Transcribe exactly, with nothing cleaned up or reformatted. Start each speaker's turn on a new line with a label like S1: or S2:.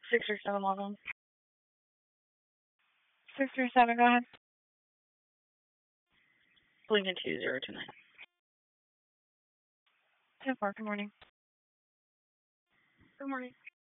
S1: Six or seven log on. Six or seven, go ahead. Lincoln two zero two nine. Ten four, good morning. Good morning.